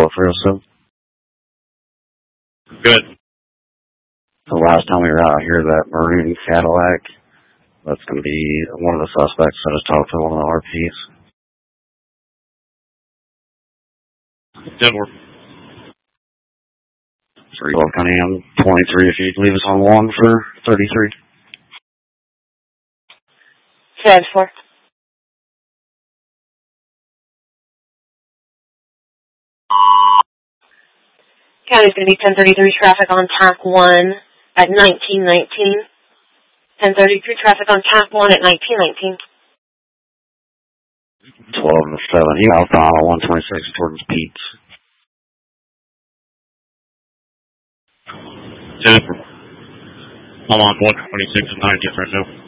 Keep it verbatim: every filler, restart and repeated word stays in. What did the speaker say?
El Fresco. Good. The last time we were out here, that maroon Cadillac, that's going to be one of the suspects. I just talked to one of the R Ps. Good work. three twelve Cunningham, twenty-three, if you'd leave us on one for thirty-three. Stand for. County's going to be ten thirty-three traffic on T A C one at nineteen nineteen. ten thirty-three traffic on T A C one at nineteen nineteen. twelve to seven, outbound on one twenty-six towards Pete's. Jennifer. I'm on one twenty-six and nine different now.